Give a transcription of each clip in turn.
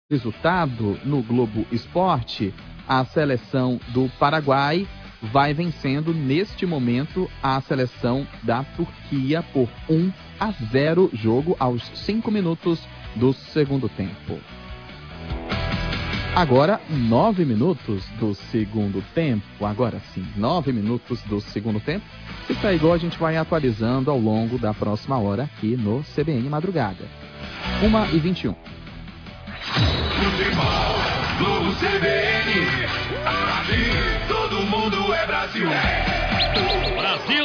resultado no Globo Esporte, a seleção do Paraguai vai vencendo neste momento a seleção da Turquia por 1-0, jogo aos 5 minutos do segundo tempo. Agora, 9 minutos do segundo tempo. Agora sim, 9 minutos do segundo tempo. Se tá igual, a gente vai atualizando ao longo da próxima hora aqui no CBN Madrugada. 1h21. Futebol, Globo CBN, aqui todo mundo é Brasil. Brasil!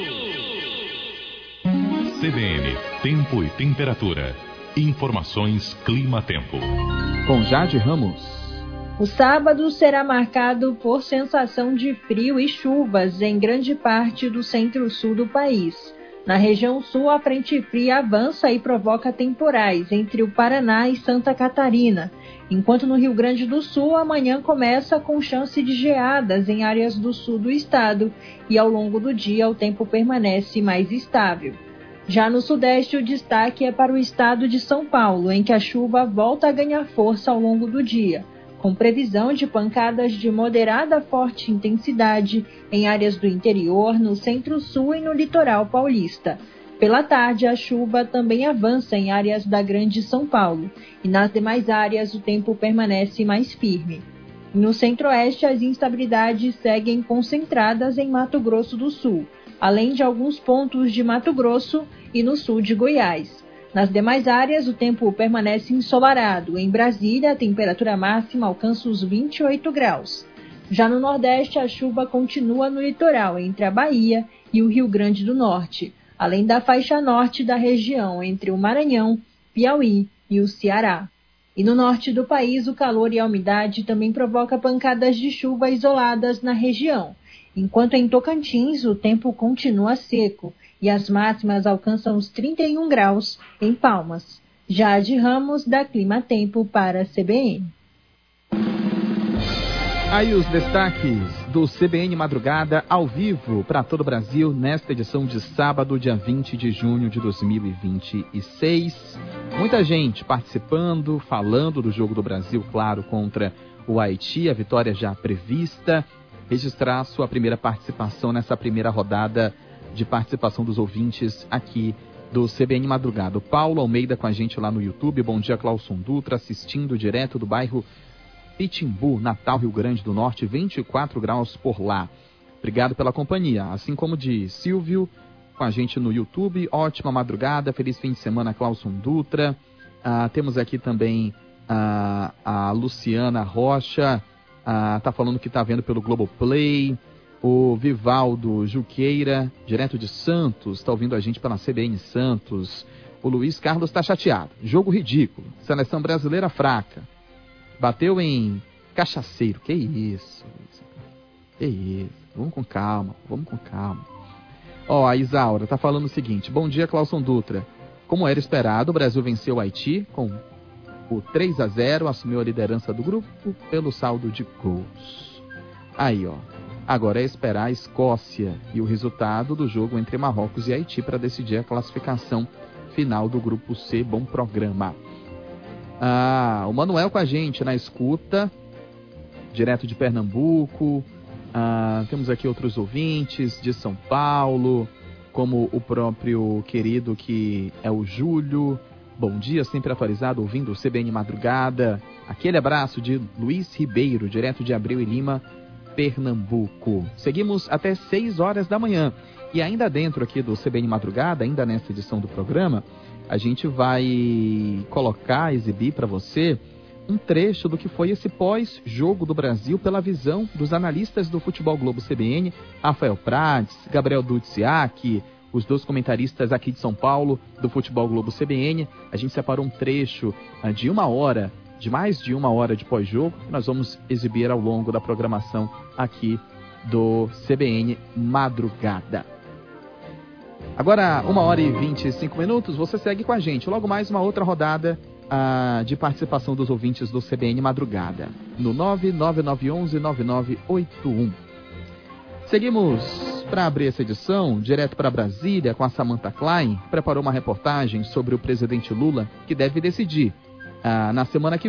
CBN, tempo e temperatura. Informações Clima-Tempo. Com Jade Ramos. O sábado será marcado por sensação de frio e chuvas em grande parte do centro-sul do país. Na região sul, a frente fria avança e provoca temporais entre o Paraná e Santa Catarina, enquanto no Rio Grande do Sul, amanhã começa com chance de geadas em áreas do sul do estado e ao longo do dia o tempo permanece mais estável. Já no sudeste, o destaque é para o estado de São Paulo, em que a chuva volta a ganhar força ao longo do dia, com previsão de pancadas de moderada a forte intensidade em áreas do interior, no centro-sul e no litoral paulista. Pela tarde, a chuva também avança em áreas da Grande São Paulo, e nas demais áreas o tempo permanece mais firme. No centro-oeste, as instabilidades seguem concentradas em Mato Grosso do Sul, além de alguns pontos de Mato Grosso e no sul de Goiás. Nas demais áreas, o tempo permanece ensolarado. Em Brasília, a temperatura máxima alcança os 28 graus. Já no Nordeste, a chuva continua no litoral, entre a Bahia e o Rio Grande do Norte, além da faixa norte da região, entre o Maranhão, Piauí e o Ceará. E no norte do país, o calor e a umidade também provocam pancadas de chuva isoladas na região, enquanto em Tocantins o tempo continua seco e as máximas alcançam os 31 graus em Palmas. Jade Ramos, da Clima-Tempo para a CBN. Aí os destaques do CBN Madrugada ao vivo para todo o Brasil nesta edição de sábado, dia 20 de junho de 2026. Muita gente participando, falando do jogo do Brasil, claro, contra o Haiti, a vitória já prevista. Registrar sua primeira participação nessa primeira rodada de participação dos ouvintes aqui do CBN Madrugada. O Paulo Almeida com a gente lá no YouTube. Bom dia, Clauson Dutra, assistindo direto do bairro Pitimbu, Natal, Rio Grande do Norte, 24 graus por lá. Obrigado pela companhia. Assim como de Silvio, com a gente no YouTube. Ótima madrugada, feliz fim de semana, Clauson Dutra. Temos aqui também a Luciana Rocha, tá falando que tá vendo pelo Globoplay. O Vivaldo Juqueira, direto de Santos, está ouvindo a gente pela CBN Santos. O Luiz Carlos está chateado. Jogo ridículo. Seleção brasileira fraca. Bateu em Cachaceiro. Que isso? Que isso? Vamos com calma. A Isaura está falando o seguinte. Bom dia, Clauson Dutra. Como era esperado, o Brasil venceu o Haiti com o 3-0, assumiu a liderança do grupo pelo saldo de gols. Aí, agora é esperar a Escócia e o resultado do jogo entre Marrocos e Haiti para decidir a classificação final do grupo C. Bom programa. O Manuel com a gente na escuta, direto de Pernambuco. Temos aqui outros ouvintes de São Paulo, como o próprio querido que é o Júlio. Bom dia, sempre atualizado, ouvindo o CBN Madrugada. Aquele abraço de Luiz Ribeiro, direto de Abreu e Lima, Pernambuco. Seguimos até 6 horas da manhã. E ainda dentro aqui do CBN Madrugada, ainda nessa edição do programa, a gente vai exibir para você um trecho do que foi esse pós-jogo do Brasil pela visão dos analistas do Futebol Globo CBN, Rafael Prades, Gabriel Dudziak, os 2 comentaristas aqui de São Paulo do Futebol Globo CBN. A gente separou um trecho de mais de uma hora de pós-jogo, que nós vamos exibir ao longo da programação aqui do CBN Madrugada. Agora, 1h25, você segue com a gente. Logo mais uma outra rodada de participação dos ouvintes do CBN Madrugada, no 99911-9981. Seguimos para abrir essa edição, direto para Brasília, com a Samantha Klein, preparou uma reportagem sobre o presidente Lula, que deve decidir na semana que